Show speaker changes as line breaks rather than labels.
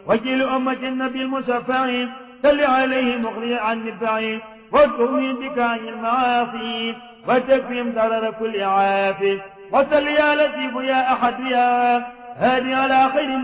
وجل أمة النبي المشفع صل عليه مغني عن نفعه وارزقني بك عن المعاصي وتكفيهم ضرر كل عافية وصل يا لطيف يا أحد يا هادي على خير